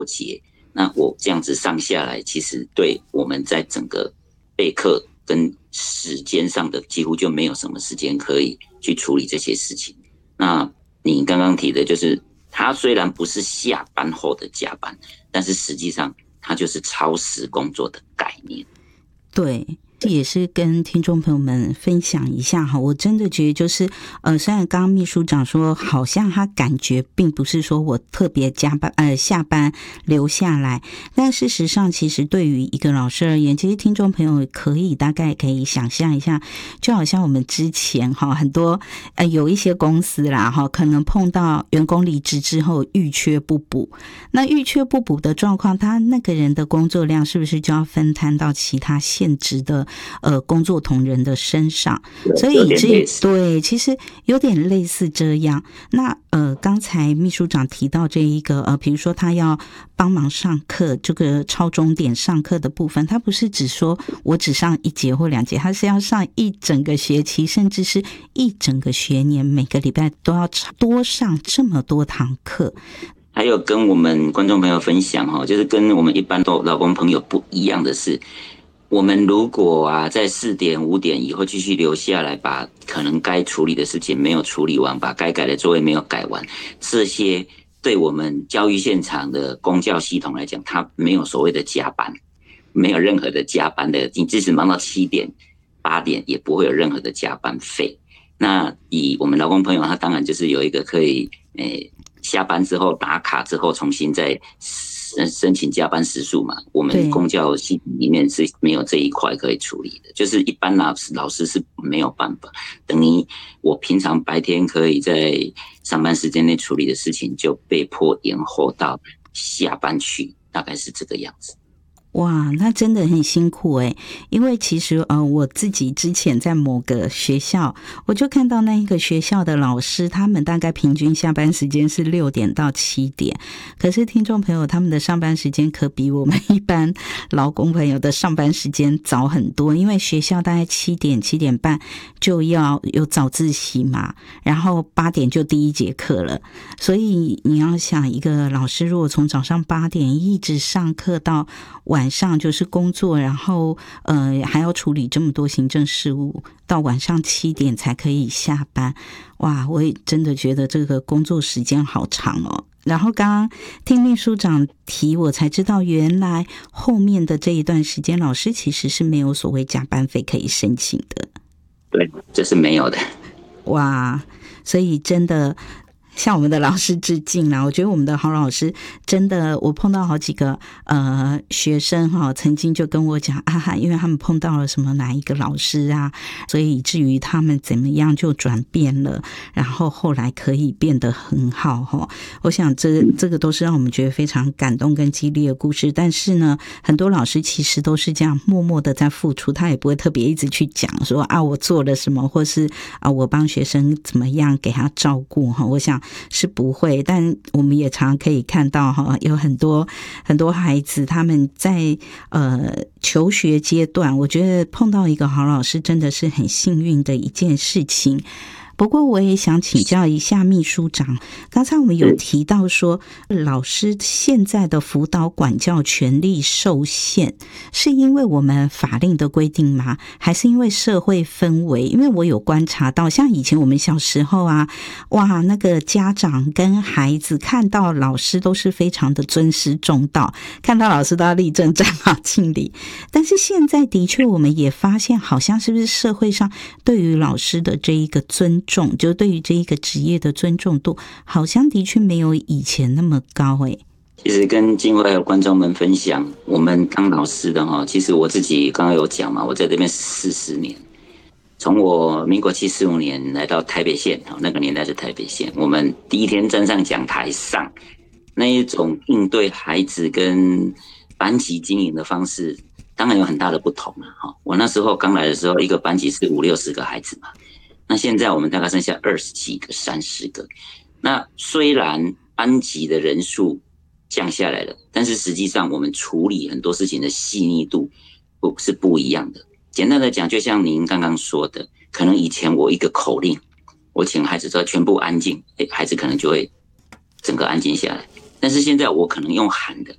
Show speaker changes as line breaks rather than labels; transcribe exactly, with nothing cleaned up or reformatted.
节。那我这样子上下来，其实对我们在整个备课跟时间上的几乎就没有什么时间可以去处理这些事情。那你刚刚提的就是，它虽然不是下班后的加班，但是实际上它就是超时工作的概念。
对，这也是跟听众朋友们分享一下哈，我真的觉得就是呃，虽然刚刚秘书长说好像他感觉并不是说我特别加班呃下班留下来，但事实上其实对于一个老师而言，其实听众朋友可以大概可以想象一下，就好像我们之前哈很多呃有一些公司啦哈，可能碰到员工离职之后遇缺不补，那遇缺不补的状况，他那个人的工作量是不是就要分摊到其他现职的呃工作同仁的身上？所以以至于对，其实有点类似这样。那呃，刚才秘书长提到这一个呃，比如说他要帮忙上课，这个超钟点上课的部分，他不是只说我只上一节或两节，他是要上一整个学期，甚至是一整个学年，每个礼拜都要多上这么多堂课。
还有跟我们观众朋友分享哈，就是跟我们一般的劳工朋友不一样的是，我们如果啊在四点五点以后继续留下来，把可能该处理的事情没有处理完，把该改的作业没有改完，这些对我们教育现场的公教系统来讲，它没有所谓的加班，没有任何的加班的，你即使忙到七点八点也不会有任何的加班费。那以我们劳工朋友，他当然就是有一个可以诶。下班之后打卡之后重新再申请加班时数嘛，我们公教系统里面是没有这一块可以处理的，就是一般老师老师是没有办法，等于我平常白天可以在上班时间内处理的事情就被迫延后到下班去，大概是这个样子。
哇，那真的很辛苦诶，因为其实呃我自己之前在某个学校，我就看到那一个学校的老师，他们大概平均下班时间是六点到七点，可是听众朋友他们的上班时间可比我们一般劳工朋友的上班时间早很多，因为学校大概七点七点半就要有早自习嘛，然后八点就第一节课了，所以你要想一个老师如果从早上八点一直上课到晚上就是工作，然后呃还要处理这么多行政事务，到晚上七点才可以下班。哇，我也真的觉得这个工作时间好长哦。然后刚刚听秘书长提，我才知道原来后面的这一段时间，老师其实是没有所谓加班费可以申请的。
对，这是没有的。
哇，所以真的向我们的老师致敬啦！我觉得我们的好老师真的，我碰到好几个呃学生哈，曾经就跟我讲啊，因为他们碰到了什么哪一个老师啊，所以以至于他们怎么样就转变了，然后后来可以变得很好哈。我想这这个都是让我们觉得非常感动跟激励的故事。但是呢，很多老师其实都是这样默默的在付出，他也不会特别一直去讲说啊我做了什么，或是啊我帮学生怎么样给他照顾哈。我想是不会，但我们也常可以看到哈，有很多很多孩子他们在呃求学阶段，我觉得碰到一个好老师真的是很幸运的一件事情。不过我也想请教一下秘书长，刚才我们有提到说老师现在的辅导管教权利受限，是因为我们法令的规定吗？还是因为社会氛围？因为我有观察到，像以前我们小时候啊，哇，那个家长跟孩子看到老师都是非常的尊师重道，看到老师都要立正站好敬礼。但是现在的确我们也发现，好像是不是社会上对于老师的这一个尊重，就对于这一个职业的尊重度，好像的确没有以前那么高诶。
其实跟境外的观众们分享，我们当老师的哈，其实我自己刚刚有讲嘛，我在这边四十年，从我民国七十五年来到台北县，那个年代是台北县，我们第一天站上讲台上，那一种应对孩子跟班级经营的方式，当然有很大的不同了哈。我那时候刚来的时候，一个班级是五六十个孩子嘛。那现在我们大概剩下二十几个、三十个。那虽然班级的人数降下来了，但是实际上我们处理很多事情的细腻度不是不一样的。简单的讲，就像您刚刚说的，可能以前我一个口令，我请孩子说全部安静，孩子可能就会整个安静下来。但是现在我可能用喊的，